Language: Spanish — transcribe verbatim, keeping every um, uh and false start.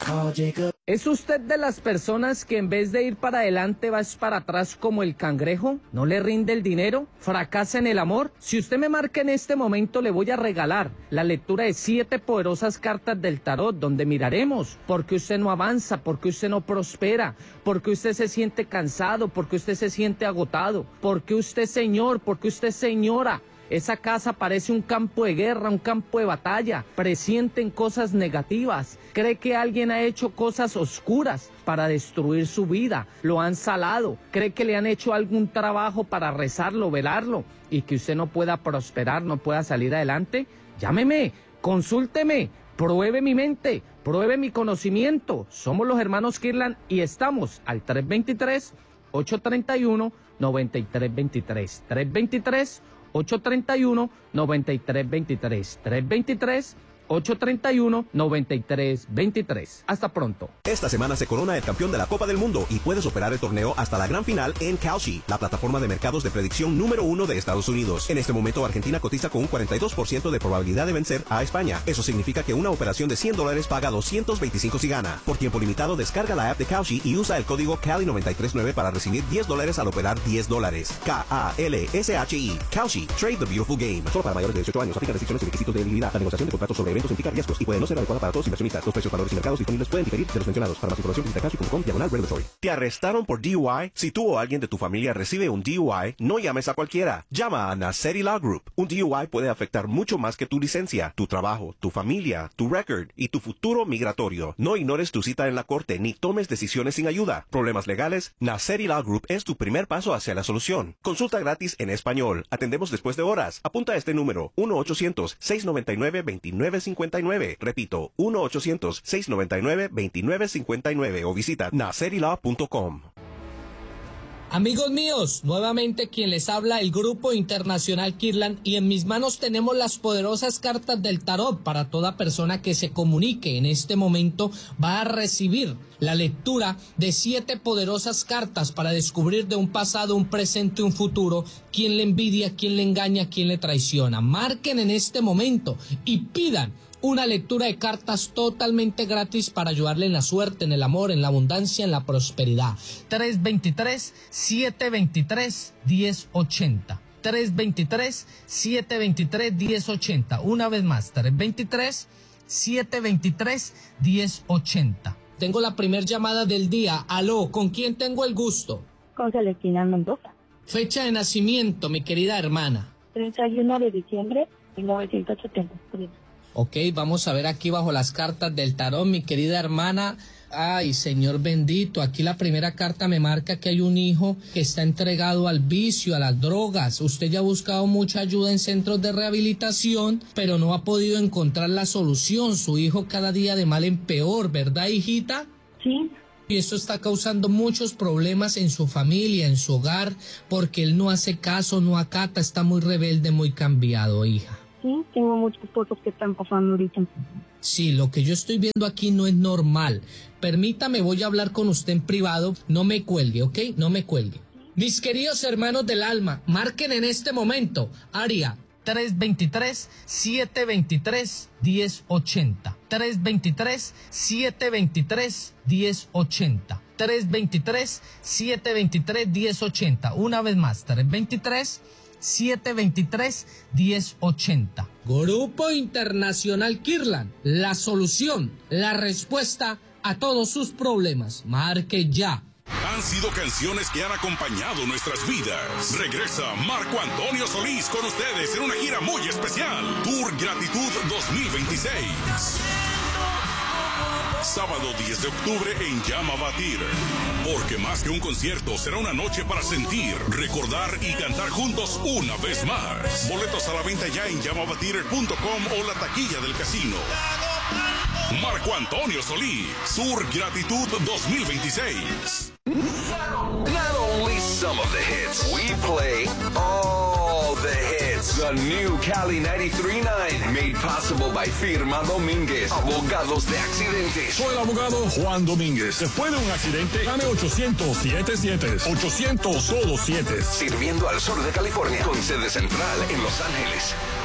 ¿Es usted de las personas que en vez de ir para adelante vas para atrás como el cangrejo? ¿No le rinde el dinero? ¿Fracasa en el amor? Si usted me marca en este momento, le voy a regalar la lectura de siete poderosas cartas del tarot, donde miraremos por qué usted no avanza, por qué usted no prospera, por qué usted se siente cansado, por qué usted se siente agotado, por qué usted señor, por qué usted señora. Esa casa parece un campo de guerra, un campo de batalla. Presienten cosas negativas. Cree que alguien ha hecho cosas oscuras para destruir su vida. Lo han salado. Cree que le han hecho algún trabajo para rezarlo, velarlo, y que usted no pueda prosperar, no pueda salir adelante. Llámeme, consúlteme, pruebe mi mente, pruebe mi conocimiento. Somos los hermanos Kirlan y estamos al tres dos tres, ocho tres uno, nueve tres dos tres. tres dos tres, ocho tres uno, nueve tres dos tres. tres dos tres, ocho tres uno, nueve tres dos tres. Hasta pronto. Esta semana se corona el campeón de la Copa del Mundo y puedes operar el torneo hasta la gran final en Kalshi, la plataforma de mercados de predicción número uno de Estados Unidos. En este momento Argentina cotiza con un cuarenta y dos por ciento de probabilidad de vencer a España. Eso significa que una operación de cien dólares paga doscientos veinticinco si gana. Por tiempo limitado descarga la app de Kalshi y usa el código Cali nueve tres nueve para recibir diez dólares al operar diez dólares. K A L S H I. Kalshi. Trade the beautiful game. Solo para mayores de dieciocho años. Aplican restricciones y requisitos de elegibilidad. La negociación de contratos sobre eventos implica riesgos y puede no ser adecuada para todos los inversionistas. Los precios, valores y mercados disponibles pueden diferir de los mencionados. Para más información visita kalshi punto com diagonal regulatory. ¿Te arrestaron por D U I? Si tú o alguien de tu familia recibe un D U I, no llames a cualquiera. Llama a Nasseri Law Group. Un D U I puede afectar mucho más que tu licencia, tu trabajo, tu familia, tu record y tu futuro migratorio. No ignores tu cita en la corte ni tomes decisiones sin ayuda. ¿Problemas legales? Nasseri Law Group es tu primer paso hacia la solución. Consulta gratis en español. Atendemos después de horas. Apunta a este número: uno ochocientos, seiscientos noventa y nueve, veintinueve cincuenta y nueve. Repito, uno ochocientos, seiscientos noventa y nueve, veintinueve cincuenta y nueve o visita nasseri law punto com. Amigos míos, nuevamente quien les habla, el Grupo Internacional Kirlan, y en mis manos tenemos las poderosas cartas del tarot. Para toda persona que se comunique en este momento va a recibir la lectura de siete poderosas cartas para descubrir de un pasado, un presente, un futuro, quién le envidia, quién le engaña, quién le traiciona. Marquen en este momento y pidan una lectura de cartas totalmente gratis para ayudarle en la suerte, en el amor, en la abundancia, en la prosperidad. tres dos tres, siete dos tres, uno cero ocho cero. tres dos tres, siete dos tres, uno cero ocho cero. Una vez más, tres dos tres, siete dos tres, uno cero ocho cero. Tengo la primer llamada del día. Aló, ¿con quién tengo el gusto? Con Celestina Mendoza. Fecha de nacimiento, mi querida hermana. treinta y uno de diciembre de mil novecientos setenta y tres. Ok, vamos a ver aquí bajo las cartas del tarot, mi querida hermana. Ay, Señor bendito, aquí la primera carta me marca que hay un hijo que está entregado al vicio, a las drogas. Usted ya ha buscado mucha ayuda en centros de rehabilitación, pero no ha podido encontrar la solución. Su hijo cada día de mal en peor, ¿verdad, hijita? Sí. Y esto está causando muchos problemas en su familia, en su hogar, porque él no hace caso, no acata, está muy rebelde, muy cambiado, hija. Sí, tengo muchas cosas que están pasando ahorita. Sí, lo que yo estoy viendo aquí no es normal. Permítame, voy a hablar con usted en privado. No me cuelgue, ¿ok? No me cuelgue. Mis queridos hermanos del alma, marquen en este momento área tres dos tres, siete dos tres, uno cero ocho cero. tres dos tres, siete dos tres, uno cero ocho cero. tres dos tres, siete dos tres, uno cero ocho cero. Una vez más, tres dos tres, siete dos tres, uno cero ocho cero. Grupo Internacional Kirlan, la solución, la respuesta a todos sus problemas. Marque ya. Han sido canciones que han acompañado nuestras vidas. Regresa Marco Antonio Solís con ustedes en una gira muy especial. Tour Gratitud dos mil veintiséis. Sábado diez de octubre en Llama Batir. Porque más que un concierto, será una noche para sentir, recordar y cantar juntos una vez más. Boletos a la venta ya en llama batir punto com o la taquilla del casino. Marco Antonio Solís, Tour Gratitud dos mil veintiséis. Not only some of the hits, we play all the hits. The new Cali ninety-three point nine, made possible by Firma Domínguez, abogados de accidentes. Soy el abogado Juan Domínguez. Después de un accidente, llame ochocientos, siete siete, ochocientos, todos siete. Sirviendo al sur de California, con sede central en Los Ángeles.